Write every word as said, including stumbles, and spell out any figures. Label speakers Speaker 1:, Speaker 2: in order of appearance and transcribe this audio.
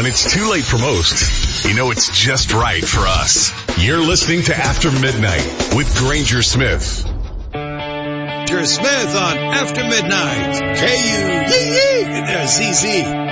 Speaker 1: when it's too late for most, you know it's just right for us. You're listening to After Midnight with Granger Smith.
Speaker 2: Granger Smith on After Midnight. K U Z Z.